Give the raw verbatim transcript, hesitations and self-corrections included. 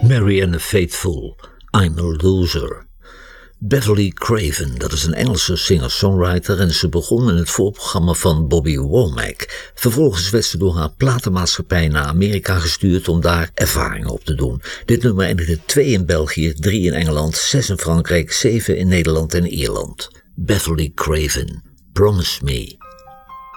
Mary and the Faithful, I'm a Loser. Beverly Craven, dat is een Engelse singer-songwriter en ze begon in het voorprogramma van Bobby Womack. Vervolgens werd ze door haar platenmaatschappij naar Amerika gestuurd om daar ervaring op te doen. Dit nummer eindigde twee in België, drie in Engeland, zes in Frankrijk, zeven in Nederland en Ierland. Beverly Craven, Promise Me.